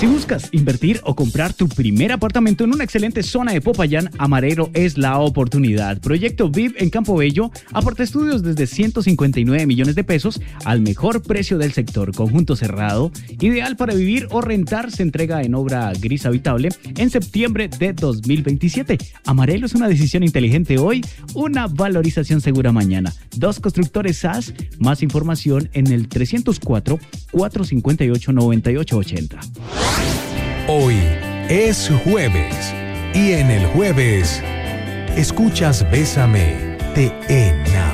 Si buscas invertir o comprar tu primer apartamento en una excelente zona de Popayán, Amarero es la oportunidad. Proyecto VIP en Campo Bello, aparta estudios desde 159 millones de pesos al mejor precio del sector. Conjunto cerrado, ideal para vivir o rentar, se entrega en obra gris habitable en septiembre de 2027. Amarero es una decisión inteligente hoy, una valorización segura mañana. 2 constructores SAS, más información en el 304-458-9880. Hoy es jueves y en el jueves escuchas Bésame de ENA.